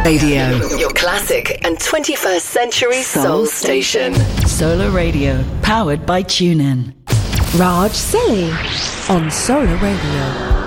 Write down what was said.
Radio, your classic and 21st century soul station. Solar Radio, powered by TuneIn. Raj Silly on Solar Radio.